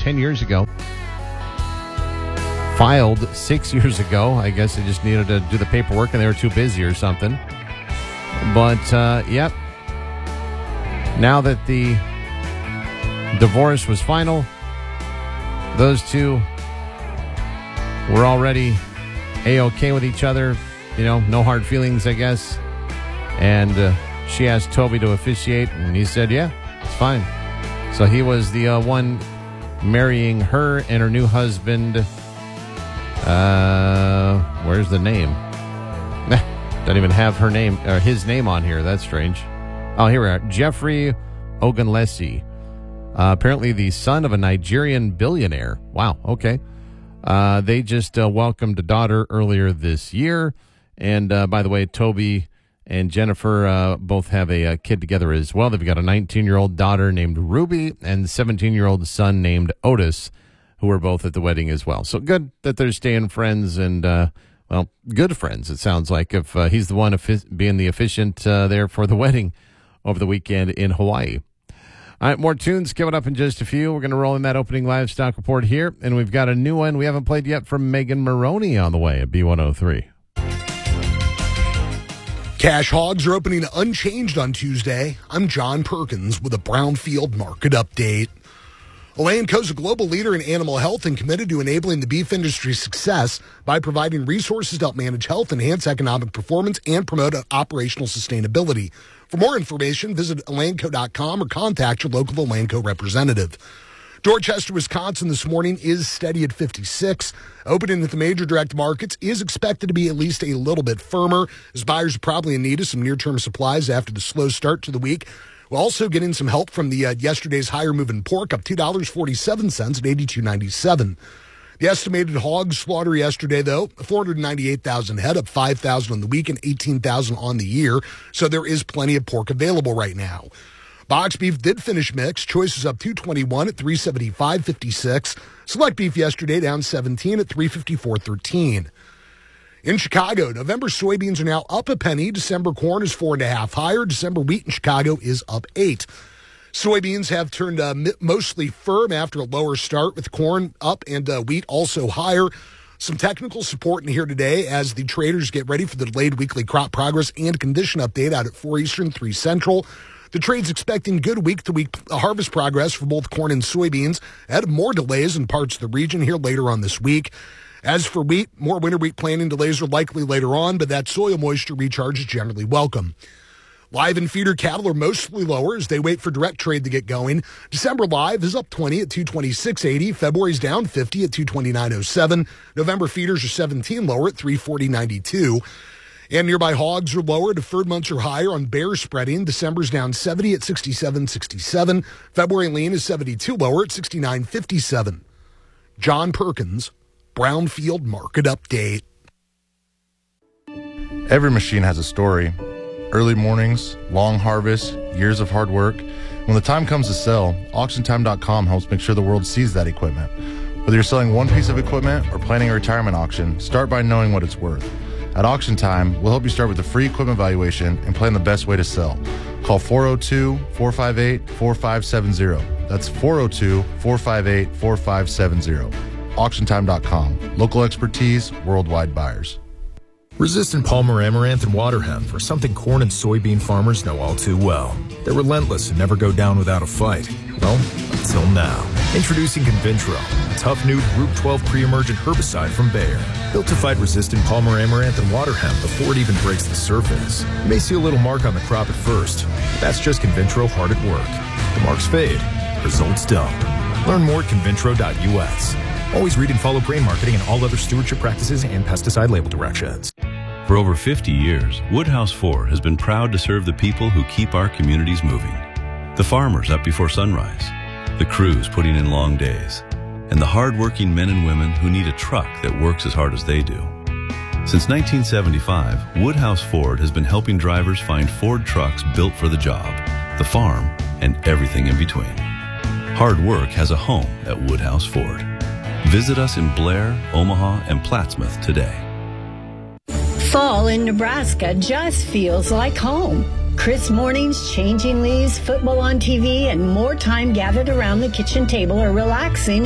10 years ago. Filed 6 years ago. I guess they just needed to do the paperwork and they were too busy or something. But, yep. Now that the divorce was final, those two were already A-okay with each other. You know, no hard feelings, I guess. And she asked Toby to officiate, and he said, yeah, it's fine. So he was the one marrying her and her new husband. Where's the name? Don't even have her name or his name on here. That's strange. Oh, here we are. Jeffrey Ogunlesi. Apparently the son of a Nigerian billionaire. Wow, okay. They just welcomed a daughter earlier this year. And by the way, Toby and Jennifer both have a kid together as well. They've got a 19-year-old daughter named Ruby and a 17-year-old son named Otis, who are both at the wedding as well. So good that they're staying friends and, well, good friends, it sounds like, if he's the one being the officiant there for the wedding over the weekend in Hawaii. All right, more tunes coming up in just a few. We're going to roll in that opening livestock report here, and we've got a new one we haven't played yet from Megan Maroney on the way at B103. Cash hogs are opening unchanged on Tuesday. I'm John Perkins with a Brownfield market update. Elanco is a global leader in animal health and committed to enabling the beef industry's success by providing resources to help manage health, enhance economic performance, and promote operational sustainability. For more information, visit Elanco.com or contact your local Elanco representative. Dorchester, Wisconsin this morning is steady at 56. Opening at the major direct markets is expected to be at least a little bit firmer, as buyers are probably in need of some near-term supplies after the slow start to the week. We're also getting some help from the yesterday's higher moving pork, up $2.47 at $82.97. The estimated hog slaughter yesterday, though, 498,000 head, up 5,000 on the week and 18,000 on the year. So there is plenty of pork available right now. Box beef did finish mixed. Choices up $2.21 at $375.56. Select beef yesterday down 17 at $354.13. In Chicago, November soybeans are now up a penny. December corn is 4.5 higher. December wheat in Chicago is up 8. Soybeans have turned mostly firm after a lower start, with corn up and wheat also higher. Some technical support in here today as the traders get ready for the delayed weekly crop progress and condition update out at 4 Eastern, 3 Central. The trade's expecting good week-to-week harvest progress for both corn and soybeans, ahead of more delays in parts of the region here later on this week. As for wheat, more winter wheat planting delays are likely later on, but that soil moisture recharge is generally welcome. Live and feeder cattle are mostly lower as they wait for direct trade to get going. December live is up 20 at $226.80. February's down 50 at $229.07. November feeders are 17 lower at $340.92. And nearby hogs are lower. Deferred months are higher on bear spreading. December's down 70 at $67.67. February lean is 72 lower at $69.57. John Perkins, Brownfield Market Update. Every machine has a story. Early mornings, long harvests, years of hard work. When the time comes to sell, AuctionTime.com helps make sure the world sees that equipment. Whether you're selling one piece of equipment or planning a retirement auction, start by knowing what it's worth. At Auction Time, we'll help you start with a free equipment valuation and plan the best way to sell. Call 402-458-4570. That's 402-458-4570. AuctionTime.com. Local expertise, worldwide buyers. Resistant Palmer Amaranth and water hemp are something corn and soybean farmers know all too well. They're relentless and never go down without a fight. Well, until now. Introducing Convintro, a tough new Group 12 pre-emergent herbicide from Bayer. Built to fight resistant Palmer Amaranth and water hemp before it even breaks the surface. You may see a little mark on the crop at first, but that's just Convintro hard at work. The marks fade, results don't. Learn more at convintro.us. Always read and follow grain marketing and all other stewardship practices and pesticide label directions. For over 50 years, Woodhouse Ford has been proud to serve the people who keep our communities moving. The farmers up before sunrise, the crews putting in long days, and the hard-working men and women who need a truck that works as hard as they do. Since 1975, Woodhouse Ford has been helping drivers find Ford trucks built for the job, the farm, and everything in between. Hard work has a home at Woodhouse Ford. Visit us in Blair, Omaha, and Plattsmouth today. Fall in Nebraska just feels like home. Crisp mornings, changing leaves, football on TV, and more time gathered around the kitchen table or relaxing in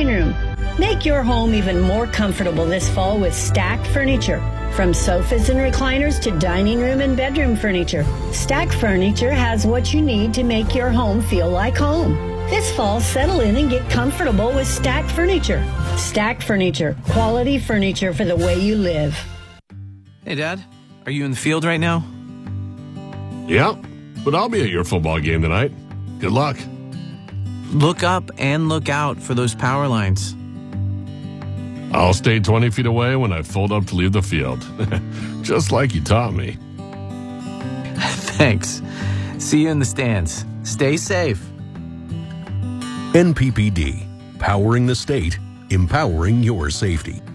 living room. Make your home even more comfortable this fall with Stack Furniture. From sofas and recliners to dining room and bedroom furniture, Stack Furniture has what you need to make your home feel like home. This fall, settle in and get comfortable with Stack Furniture. Stack Furniture, quality furniture for the way you live. Hey, Dad, are you in the field right now? Yeah, but I'll be at your football game tonight. Good luck. Look up and look out for those power lines. I'll stay 20 feet away when I fold up to leave the field. Just like you taught me. Thanks. See you in the stands. Stay safe. NPPD, powering the state, empowering your safety.